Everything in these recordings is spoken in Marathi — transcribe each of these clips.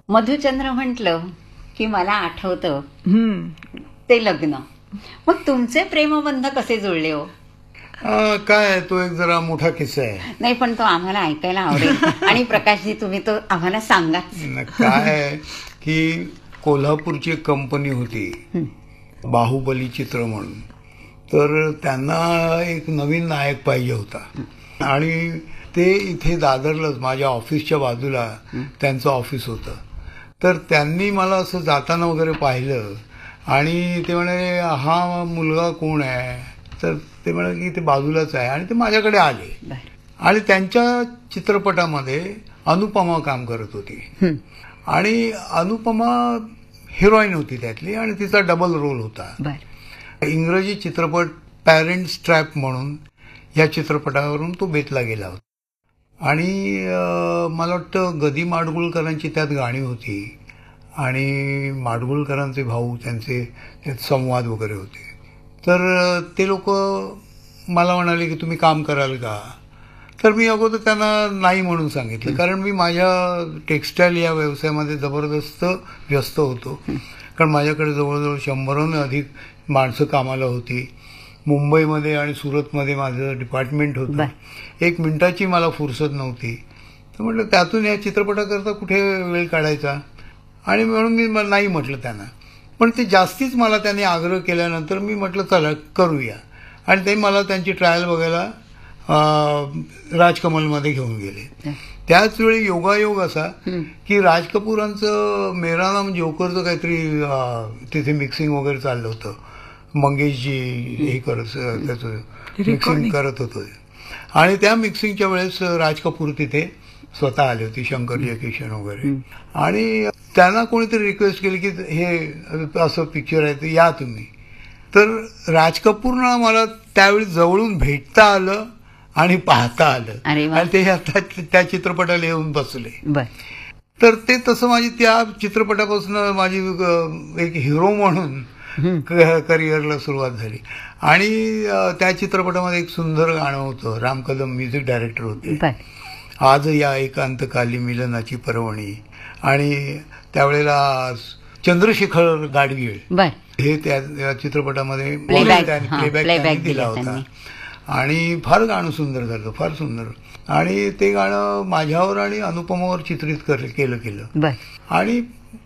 मधुचंद्र म्हटलं की मला आठवतं ते लग्न. मग तुमचे प्रेमबंध कसे जुळले हो? काय तो एक जरा मोठा किस्सा आहे. नाही, पण तो आम्हाला ऐकायला आवडेल. आणि प्रकाशजी तुम्ही तो आम्हाला सांगा. काय की कोल्हापूरची एक कंपनी होती बाहुबली चित्र म्हणून. तर त्यांना एक नवीन नायक पाहिजे होता आणि ते इथे दादरलाच माझ्या ऑफिसच्या बाजूला त्यांचं ऑफिस होतं. तर त्यांनी मला असं जाताना वगैरे पाहिलं आणि ते म्हणाले हा मुलगा कोण आहे. तर ते म्हणाले की ते बाजूलाच आहे आणि ते माझ्याकडे आले आणि त्यांच्या चित्रपटामध्ये अनुपमा काम करत होती आणि अनुपमा हिरोईन होती त्यातली आणि तिचा डबल रोल होता. इंग्रजी चित्रपट पॅरेंट्स ट्रॅप म्हणून या चित्रपटावरून तो बेतला गेला होता आणि मला वाटतं गदी माडगुळकरांची त्यात गाणी होती आणि माडगुळकरांचे भाऊ त्यांचे त्यात संवाद वगैरे होते. तर ते लोक मला म्हणाले की तुम्ही काम कराल का. तर मी अगोदर त्यांना नाही म्हणून सांगितलं, कारण मी माझ्या टेक्स्टाईल या व्यवसायामध्ये जबरदस्त व्यस्त होतो. कारण माझ्याकडे जवळजवळ 100 अधिक माणसं कामाला होती. मुंबईमध्ये आणि सुरतमध्ये माझं डिपार्टमेंट होतं. 1 मिनिटाची मला फुरसत नव्हती. तर म्हटलं त्यातून या चित्रपटाकरता कुठे वेळ काढायचा आणि म्हणून मी नाही म्हटलं त्यांना. पण ते जास्तीच मला त्यांनी आग्रह केल्यानंतर मी म्हटलं चला करूया आणि ते मला त्यांची ट्रायल बघायला राजकमलमध्ये घेऊन गेले. त्याच वेळी योगायोग असा की राज कपूरांचं मेरा नाम जोकरचं काहीतरी तिथे मिक्सिंग वगैरे चाललं होतं. मंगेशजी हे करत त्याचं मिक्सिंग करत होतं आणि त्या मिक्सिंगच्या वेळेस राज कपूर तिथे स्वतः आले होते, शंकर जयकिशन वगैरे. आणि त्यांना कोणीतरी रिक्वेस्ट केली की हे असं पिक्चर आहे तर या तुम्ही. तर राज कपूरना मला त्यावेळी जवळून भेटता आलं आणि पाहता आलं आणि ते आता त्या चित्रपटाला येऊन बसले. तर ते तसं माझी त्या चित्रपटापासून माझी एक हिरो म्हणून करिअरला सुरुवात झाली. आणि त्या चित्रपटामध्ये एक सुंदर गाणं होतं. राम कदम म्युझिक डायरेक्टर होते. आज या एकांतकाली मिलनाची पर्वणी. आणि त्यावेळेला चंद्रशेखर गाडगीळ हे त्या चित्रपटामध्ये प्लेबॅक दिला होता आणि फार गाणं सुंदर झालं, फार सुंदर. आणि ते गाणं माझ्यावर आणि अनुपमावर चित्रित केलं. आणि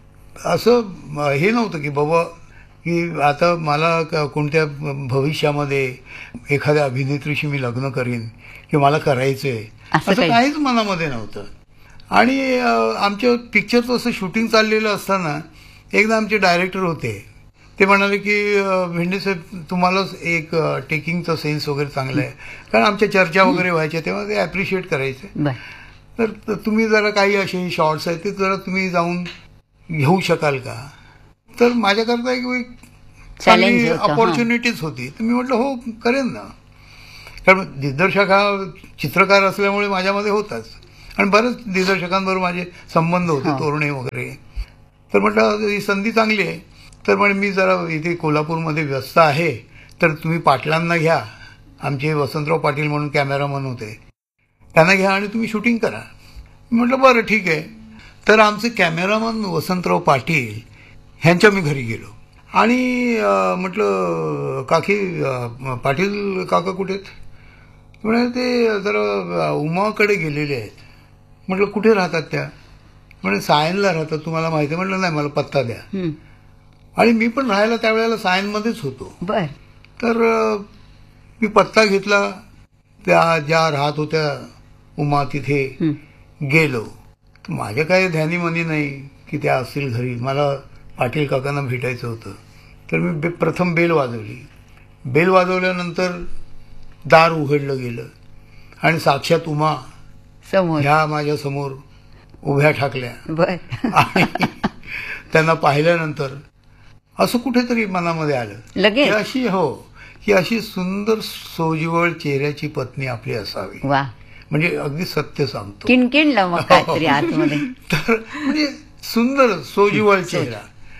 असं हे नव्हतं की बाबा की आता मला कोणत्या भविष्यामध्ये एखाद्या अभिनेत्रीशी मी लग्न करीन किंवा मला करायचंय असं काहीच मनामध्ये नव्हतं. आणि आमच्या पिक्चरचं असं शूटिंग चाललेलं असताना एकदा आमचे डायरेक्टर होते, ते म्हणाले की भेंडे साहेब तुम्हाला एक टेकिंगचा सेन्स वगैरे चांगला आहे, कारण आमच्या चर्चा वगैरे व्हायच्या तेव्हा ते ॲप्रिशिएट करायचे. तर तुम्ही जरा काही असे शॉर्ट्स आहेत ते जरा तुम्ही जाऊन घेऊ शकाल का. तर माझ्याकरता एक चांगली अपॉर्च्युनिटीज होती. तर मी म्हटलं हो करेन ना, कारण दिग्दर्शक हा चित्रकार असल्यामुळे माझ्यामध्ये होताच आणि बरेच दिग्दर्शकांबरोबर माझे संबंध होते, तोरणे वगैरे. तर म्हटलं ही संधी चांगली आहे. तर म्हणे मी जरा इथे कोल्हापूरमध्ये व्यस्त आहे, तर तुम्ही पाटलांना घ्या, आमचे वसंतराव पाटील म्हणून कॅमेरामन होते, त्यांना घ्या आणि तुम्ही शूटिंग करा. म्हटलं बरं ठीक आहे. तर आमचे कॅमेरामन वसंतराव पाटील ह्यांच्या मी घरी गेलो आणि म्हटलं काकी पाटील काका कुठे आहेत. म्हणजे ते जरा उमाकडे गेलेले आहेत. म्हटलं कुठे राहतात त्या. म्हणजे सायनला राहतात, तुम्हाला माहिती आहे. म्हटलं नाही मला पत्ता द्या. आणि मी पण राहायला त्यावेळेला सायनमध्येच होतो. तर मी पत्ता घेतला, त्या ज्या राहत होत्या उमा तिथे गेलो. तर माझ्या काही ध्यानीमनी नाही की त्या असतील घरी. मला पाटील काकांना भेटायचं होतं. तर मी प्रथम बेल वाजवली. बेल वाजवल्यानंतर दार उघडलं गेलं आणि साक्षात उमा ह्या माझ्या समोर उभ्या ठाकल्या. आणि त्यांना पाहिल्यानंतर असं कुठेतरी मनामध्ये आलं की अशी की अशी सुंदर सोजिवळ चेहऱ्याची पत्नी आपली असावी. म्हणजे अगदी सत्य सांगतो, किणकिणलं मग काहीतरी आतमध्ये. तर म्हणजे सुंदर सोजिवळ चेहरा.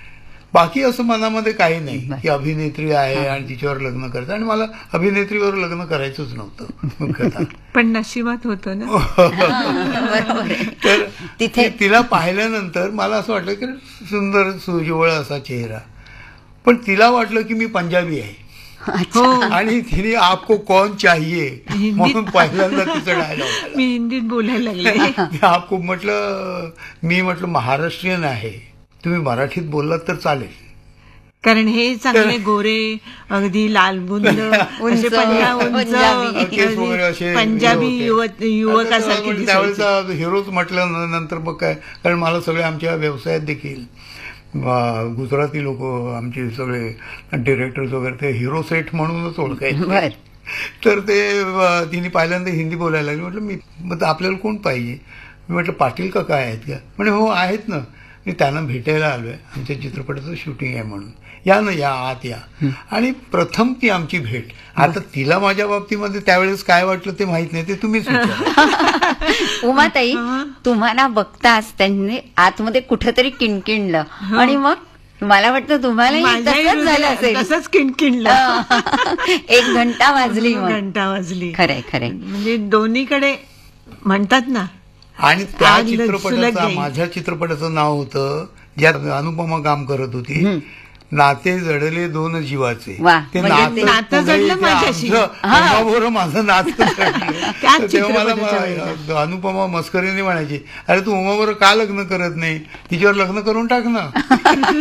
बाकी असं मनामध्ये काही नाही की अभिनेत्री आहे आणि तिच्यावर लग्न करायचं, आणि मला अभिनेत्रीवर लग्न करायचंच नव्हतं मुख्यतः. पण नशिबात होतं ना. बरोबर आहे. तर तिथे तिला पाहिल्यानंतर मला असं वाटलं की सुंदर सुजवळ असा चेहरा, पण तिला वाटलं की मी पंजाबी आहे. हो, आणि तिने आपको कौन चाहिए म्हणून पहिल्यांदा तिचा डायलॉग मी हिंदीत बोलायला लागले. आपको मी म्हटलं महाराष्ट्रीयन आहे, तुम्ही मराठीत बोललात तर चालेल. कारण हे चांगले गोरे, अगदी लालबुंद, असे केस वगैरे असे पंजाबी युवकासारखे दिसायचे. त्यावेळेचा हिरोच म्हटलं नंतर मग काय, कारण मला सगळे आमच्या व्यवसायात देखील गुजराती लोक आमचे सगळे डिरेक्टर्स वगैरे ते हिरो सेट म्हणूनच ओळखायचे. तर ते तिने पहिल्यांदा हिंदी बोलायला लागली. म्हटलं मी मग आपल्याला कोण पाहिजे, मी म्हटलं पाटील का काय आहेत का, म्हणजे हो आहेत ना, मी त्यांना भेटायला आलोय, आमच्या चित्रपटाचं शूटिंग आहे म्हणून, या ना, या आत या. आणि प्रथम ती आमची भेट. आता तिला माझ्या बाबतीमध्ये त्यावेळेस काय वाटलं ते माहित नाही, ते तुम्हीच विचारा. उमाताई, तुम्हाला बघताच त्यांनी आतमध्ये कुठंतरी किणकिणलं आणि मग मला वाटतं तुम्हाला तसंच झालं असेल. तसंच किणकिणलं. 1 घंटा वाजली. घंटा वाजली. खरंय खरंय. म्हणजे दोन्हीकडे म्हणतात ना. आणि त्या चित्रपटाचं, माझ्या चित्रपटाचं नाव होतं, ज्यात अनुपमा काम करत होती, नाते जडले 2 जीवाचे. ते नातं जडलं माझ्याशी, माझं नातं जडलं. तेव्हा मला अनुपमा मस्करीने म्हणायची, अरे तू उमाबरोबर का लग्न करत नाही, तिच्यावर लग्न करून टाक ना.